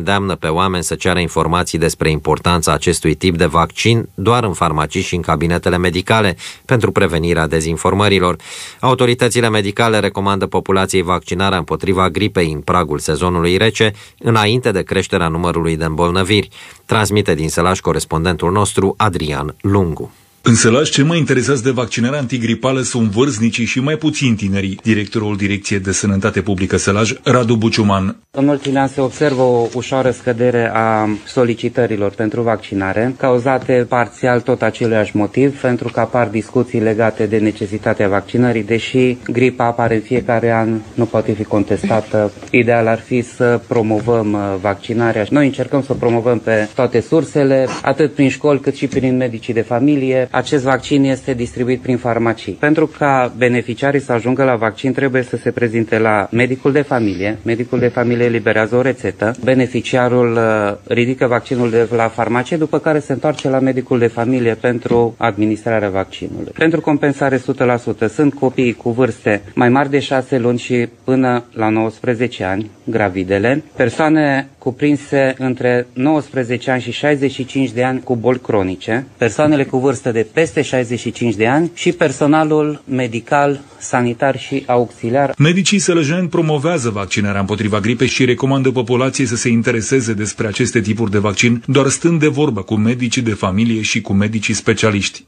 îndeamnă pe oameni să ceară informații despre importanța acestui tip de vaccin doar în farmacii și în cabinetele medicale pentru prevenirea dezinformărilor. Autoritățile medicale recomandă populației vaccinarea împotriva gripei în pragul sezonului rece, înainte de creșterea numărului de îmbolnăviri. Transmite din Sălaș corespondentul nostru Adrian Lungu. În Sălaș, cei mai interesați de vaccinarea antigripală sunt vârstnicii și mai puțin tinerii. Directorul Direcției de Sănătate Publică Sălaj, Radu Buciuman. În ultimii ani se observă o ușoară scădere a solicitărilor pentru vaccinare, cauzate parțial tot aceluiași motiv, pentru că apar discuții legate de necesitatea vaccinării, deși gripa apare în fiecare an, nu poate fi contestată. Ideal ar fi să promovăm vaccinarea. Noi încercăm să o promovăm pe toate sursele, atât prin școli cât și prin medicii de familie. Acest vaccin este distribuit prin farmacii. Pentru ca beneficiarii să ajungă la vaccin, trebuie să se prezinte la medicul de familie. Medicul de familie eliberează o rețetă. Beneficiarul ridică vaccinul de la farmacie, după care se întoarce la medicul de familie pentru administrarea vaccinului. Pentru compensare 100%, sunt copii cu vârste mai mari de 6 luni și până la 19 ani, gravidele, persoane cuprinse între 19 ani și 65 de ani cu boli cronice, persoanele cu vârstă de peste 65 de ani și personalul medical, sanitar și auxiliar. Medicii sălăjeni promovează vaccinarea împotriva gripei și recomandă populației să se intereseze despre aceste tipuri de vaccin, doar stând de vorbă cu medicii de familie și cu medicii specialiști.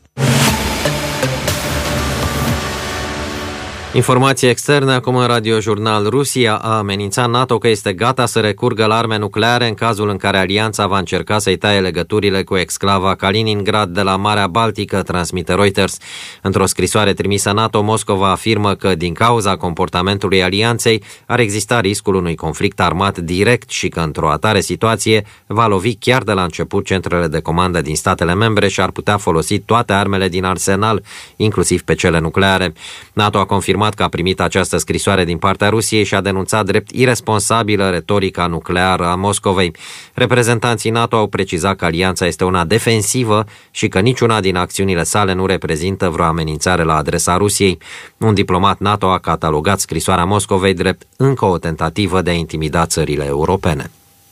Informații externe acum în radiojurnal. Rusia a amenințat NATO că este gata să recurgă la arme nucleare în cazul în care alianța va încerca să-i taie legăturile cu exclava Kaliningrad de la Marea Baltică, transmite Reuters. Într-o scrisoare trimisă NATO, Moscova afirmă că din cauza comportamentului alianței ar exista riscul unui conflict armat direct și că într-o atare situație va lovi chiar de la început centrele de comandă din statele membre și ar putea folosi toate armele din arsenal, inclusiv pe cele nucleare. NATO a confirmat că a primit această scrisoare din partea Rusiei și a denunțat drept iresponsabilă retorica nucleară a Moscovei. Reprezentanții NATO au precizat că alianța este una defensivă și că niciuna din acțiunile sale nu reprezintă vreo amenințare la adresa Rusiei. Un diplomat NATO a catalogat scrisoarea Moscovei drept încă o tentativă de a intimida țările europene.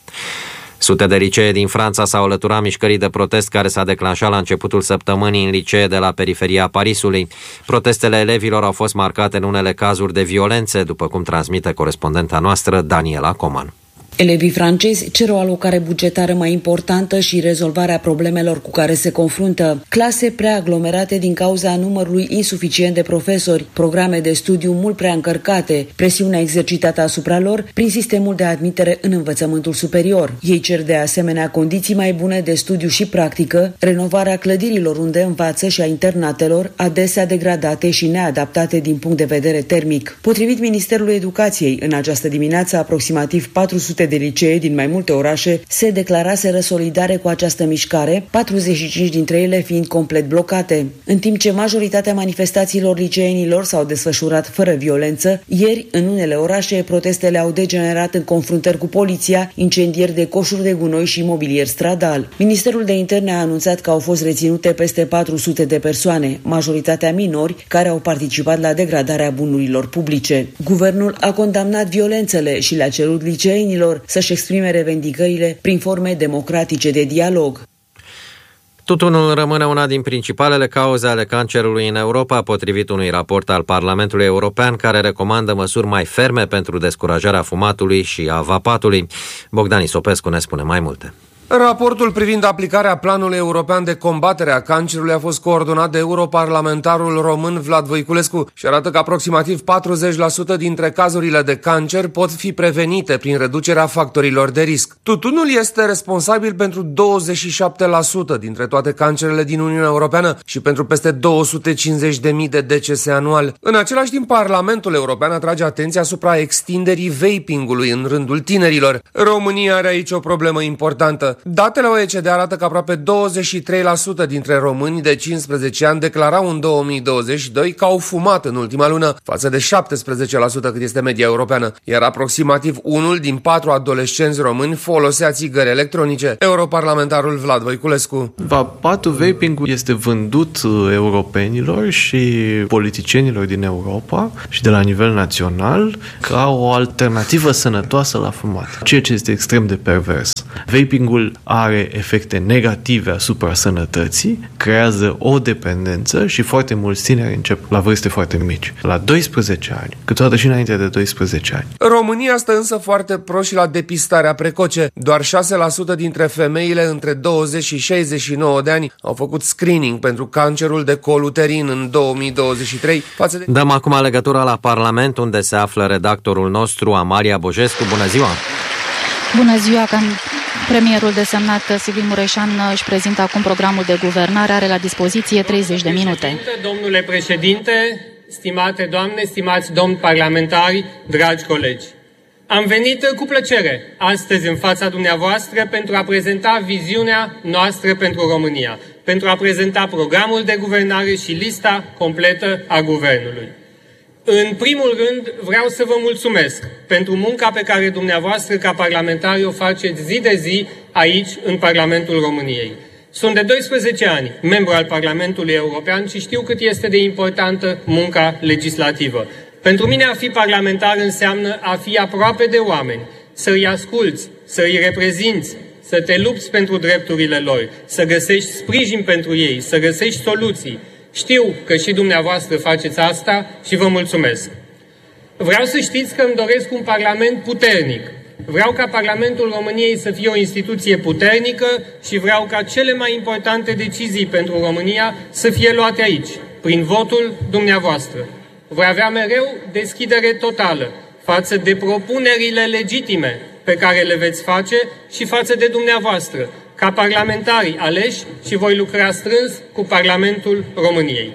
Sute de licee din Franța s-au alăturat mișcării de protest care s-a declanșat la începutul săptămânii în licee de la periferia Parisului. Protestele elevilor au fost marcate în unele cazuri de violențe, după cum transmite corespondenta noastră Daniela Coman. Elevii francezi cer o alocare bugetară mai importantă și rezolvarea problemelor cu care se confruntă. Clase prea aglomerate din cauza numărului insuficient de profesori, programe de studiu mult prea încărcate, presiunea exercitată asupra lor prin sistemul de admitere în învățământul superior. Ei cer de asemenea condiții mai bune de studiu și practică, renovarea clădirilor unde învață și a internatelor, adesea degradate și neadaptate din punct de vedere termic. Potrivit Ministerului Educației, în această dimineață aproximativ 400 de licee din mai multe orașe se declaraseră solidare cu această mișcare, 45 dintre ele fiind complet blocate. În timp ce majoritatea manifestațiilor liceenilor s-au desfășurat fără violență, ieri, în unele orașe, protestele au degenerat în confruntări cu poliția, incendieri de coșuri de gunoi și mobilier stradal. Ministerul de Interne a anunțat că au fost reținute peste 400 de persoane, majoritatea minori, care au participat la degradarea bunurilor publice. Guvernul a condamnat violențele și le-a cerut liceenilor să-și exprime revendicările prin forme democratice de dialog. Tutunul rămâne una din principalele cauze ale cancerului în Europa, potrivit unui raport al Parlamentului European care recomandă măsuri mai ferme pentru descurajarea fumatului și a vapatului. Bogdan Isopescu ne spune mai multe. Raportul privind aplicarea Planului European de Combatere a Cancerului a fost coordonat de europarlamentarul român Vlad Voiculescu și arată că aproximativ 40% dintre cazurile de cancer pot fi prevenite prin reducerea factorilor de risc. Tutunul este responsabil pentru 27% dintre toate cancerele din Uniunea Europeană și pentru peste 250.000 de decese anual. În același timp, Parlamentul European atrage atenția asupra extinderii vapingului în rândul tinerilor. România are aici o problemă importantă. Europeană. Datele OECD arată că aproape 23% dintre români de 15 ani declarau în 2022 că au fumat în ultima lună, față de 17% cât este media europeană, iar aproximativ 1 din 4 adolescenți români folosea țigări electronice. Europarlamentarul Vlad Voiculescu. Vapatul, vaping-ul este vândut europenilor și politicienilor din Europa și de la nivel național ca o alternativă sănătoasă la fumat, ceea ce este extrem de pervers. Vaping-ul are efecte negative asupra sănătății, creează o dependență și foarte mulți tineri încep la vârste foarte mici, la 12 ani, câteodată și înainte de 12 ani. România stă însă foarte prost și la depistarea precoce. Doar 6% dintre femeile între 20 și 69 de ani au făcut screening pentru cancerul de col uterin în 2023. Dăm acum legătura la Parlament, unde se află redactorul nostru, Amalia Bojescu. Bună ziua! Bună ziua! Premierul desemnat Silviu Mureșan își prezintă acum programul de guvernare, are la dispoziție 30 de minute. Domnule președinte, stimate doamne, stimați domni parlamentari, dragi colegi, am venit cu plăcere astăzi în fața dumneavoastră pentru a prezenta viziunea noastră pentru România, pentru a prezenta programul de guvernare și lista completă a guvernului. În primul rând, vreau să vă mulțumesc pentru munca pe care dumneavoastră, ca parlamentari, o faceți zi de zi aici, în Parlamentul României. Sunt de 12 ani membru al Parlamentului European și știu cât este de importantă munca legislativă. Pentru mine a fi parlamentar înseamnă a fi aproape de oameni, să îi asculți, să îi reprezinți, să te lupți pentru drepturile lor, să găsești sprijin pentru ei, să găsești soluții. Știu că și dumneavoastră faceți asta și vă mulțumesc. Vreau să știți că îmi doresc un Parlament puternic. Vreau ca Parlamentul României să fie o instituție puternică și vreau ca cele mai importante decizii pentru România să fie luate aici, prin votul dumneavoastră. Voi avea mereu deschidere totală față de propunerile legitime pe care le veți face și față de dumneavoastră, ca parlamentari aleși, și voi lucra strâns cu Parlamentul României.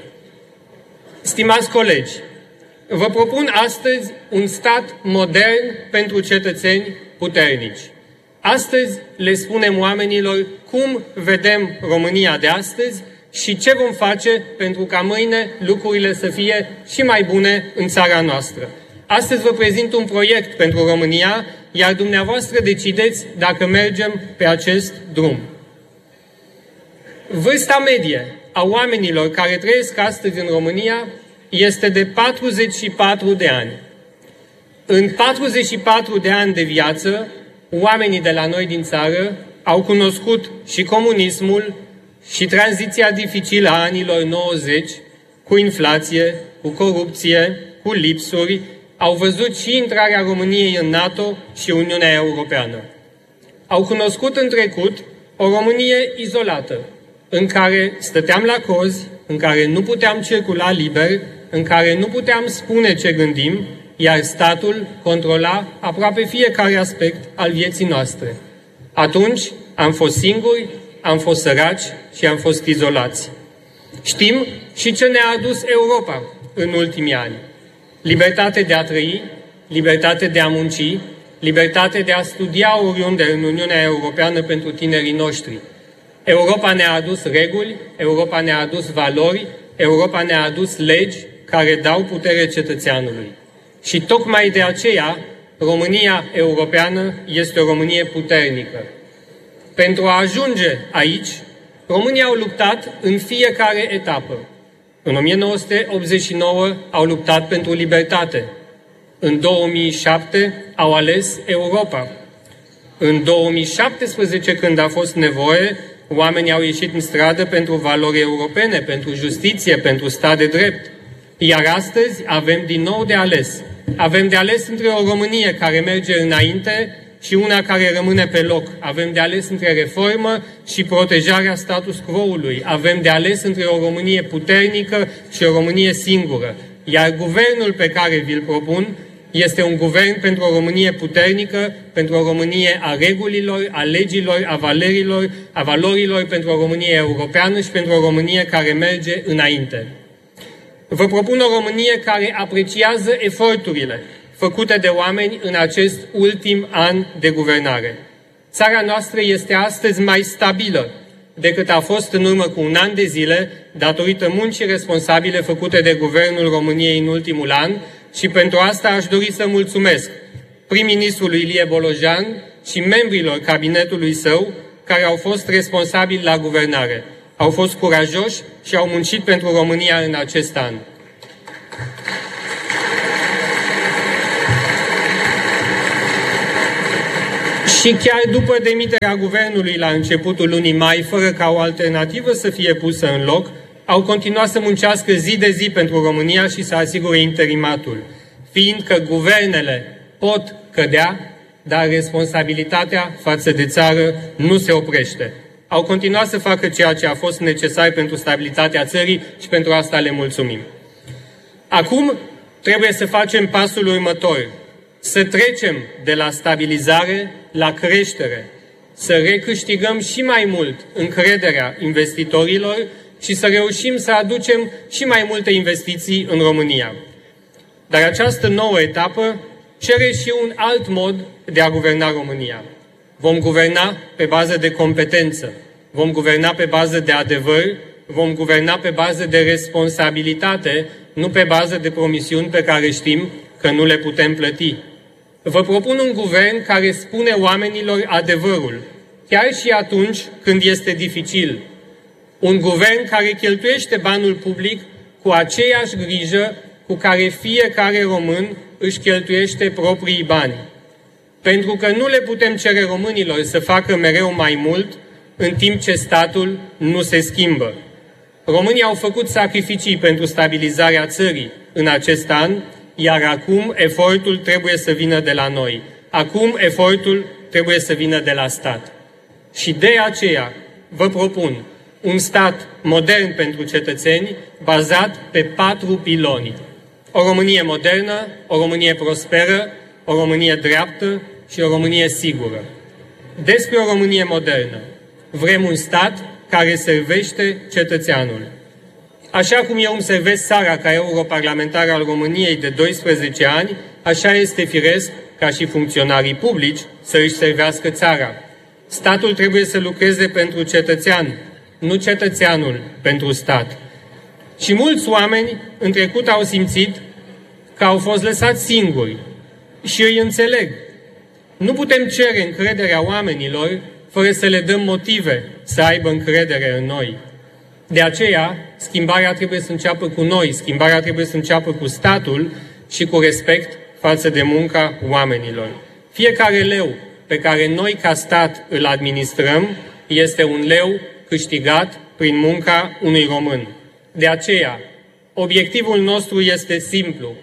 Stimați colegi, vă propun astăzi un stat modern pentru cetățeni puternici. Astăzi le spunem oamenilor cum vedem România de astăzi și ce vom face pentru ca mâine lucrurile să fie și mai bune în țara noastră. Astăzi vă prezint un proiect pentru România, iar dumneavoastră decideți dacă mergem pe acest drum. Vârsta medie a oamenilor care trăiesc astăzi în România este de 44 de ani. În 44 de ani de viață, oamenii de la noi din țară au cunoscut și comunismul și tranziția dificilă a anilor 90, cu inflație, cu corupție, cu lipsuri, au văzut și intrarea României în NATO și Uniunea Europeană. Au cunoscut în trecut o Românie izolată, în care stăteam la cozi, în care nu puteam circula liber, în care nu puteam spune ce gândim, iar statul controla aproape fiecare aspect al vieții noastre. Atunci am fost singuri, am fost săraci și am fost izolați. Știm și ce ne-a adus Europa în ultimii ani. Libertate de a trăi, libertate de a munci, libertate de a studia oriunde în Uniunea Europeană pentru tinerii noștri. Europa ne-a adus reguli, Europa ne-a adus valori, Europa ne-a adus legi care dau putere cetățeanului. Și tocmai de aceea, România europeană este o Românie puternică. Pentru a ajunge aici, românii au luptat în fiecare etapă. În 1989 au luptat pentru libertate. În 2007 au ales Europa. În 2017, când a fost nevoie, oamenii au ieșit în stradă pentru valori europene, pentru justiție, pentru stat de drept. Iar astăzi avem din nou de ales. Avem de ales între o Românie care merge înainte și una care rămâne pe loc. Avem de ales între reformă și protejarea status quo-ului. Avem de ales între o Românie puternică și o Românie singură. Iar guvernul pe care vi-l propun este un guvern pentru o Românie puternică, pentru o Românie a regulilor, a legilor, a valorilor, pentru o Românie europeană și pentru o Românie care merge înainte. Vă propun o Românie care apreciază eforturile făcute de oameni în acest ultim an de guvernare. Țara noastră este astăzi mai stabilă decât a fost în urmă cu un an de zile, datorită muncii responsabile făcute de Guvernul României în ultimul an, și pentru asta aș dori să mulțumesc prim-ministrului Ilie Bolojan și membrilor cabinetului său care au fost responsabili la guvernare. Au fost curajoși și au muncit pentru România în acest an. Și chiar după demiterea guvernului la începutul lunii mai, fără ca o alternativă să fie pusă în loc, au continuat să muncească zi de zi pentru România și să asigure interimatul, fiindcă guvernele pot cădea, dar responsabilitatea față de țară nu se oprește. Au continuat să facă ceea ce a fost necesar pentru stabilitatea țării și pentru asta le mulțumim. Acum trebuie să facem pasul următor, să trecem de la stabilizare la creștere, să recâștigăm și mai mult încrederea investitorilor și să reușim să aducem și mai multe investiții în România. Dar această nouă etapă cere și un alt mod de a guverna România. Vom guverna pe bază de competență, vom guverna pe bază de adevăr, vom guverna pe bază de responsabilitate, nu pe bază de promisiuni pe care știm că nu le putem plăti. Vă propun un guvern care spune oamenilor adevărul, chiar și atunci când este dificil. Un guvern care cheltuiește banul public cu aceeași grijă cu care fiecare român își cheltuiește proprii bani. Pentru că nu le putem cere românilor să facă mereu mai mult, în timp ce statul nu se schimbă. Românii au făcut sacrificii pentru stabilizarea țării în acest an, iar acum efortul trebuie să vină de la noi. Acum efortul trebuie să vină de la stat. Și de aceea vă propun un stat modern pentru cetățeni, bazat pe 4 piloni. O Românie modernă, o Românie prosperă, o Românie dreaptă și o Românie sigură. Despre o Românie modernă. Vrem un stat care servește cetățeanul. Așa cum eu îmi servesc țara ca europarlamentar al României de 12 ani, așa este firesc ca și funcționarii publici să își servească țara. Statul trebuie să lucreze pentru cetățean, nu cetățeanul pentru stat. Și mulți oameni în trecut au simțit că au fost lăsați singuri și îi înțeleg. Nu putem cere încrederea oamenilor fără să le dăm motive să aibă încredere în noi. De aceea, schimbarea trebuie să înceapă cu noi, schimbarea trebuie să înceapă cu statul și cu respect față de munca oamenilor. Fiecare leu pe care noi ca stat îl administrăm este un leu câștigat prin munca unui român. De aceea, obiectivul nostru este simplu: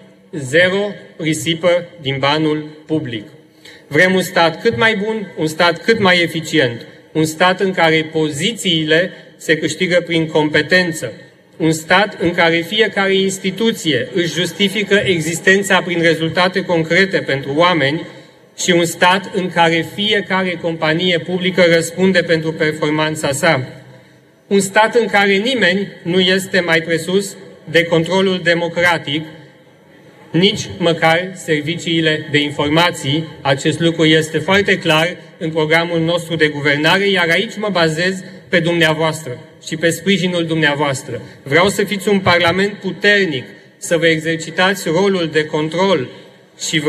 0 risipă din banul public. Vrem un stat cât mai bun, un stat cât mai eficient, un stat în care pozițiile se câștigă prin competență, un stat în care fiecare instituție își justifică existența prin rezultate concrete pentru oameni și un stat în care fiecare companie publică răspunde pentru performanța sa. Un stat în care nimeni nu este mai presus de controlul democratic, nici măcar serviciile de informații. Acest lucru este foarte clar în programul nostru de guvernare, iar aici mă bazez pe dumneavoastră și pe sprijinul dumneavoastră. Vreau să fiți un parlament puternic, să vă exercitați rolul de control și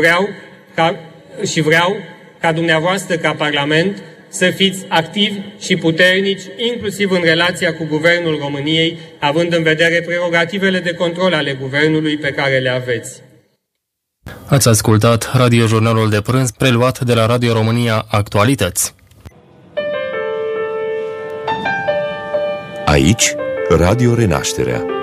vreau ca dumneavoastră, ca parlament, să fiți activi și puternici, inclusiv în relația cu Guvernul României, având în vedere prerogativele de control ale Guvernului pe care le aveți. Ați ascultat radiojurnalul de prânz preluat de la Radio România Actualități. Aici, Radio Renașterea.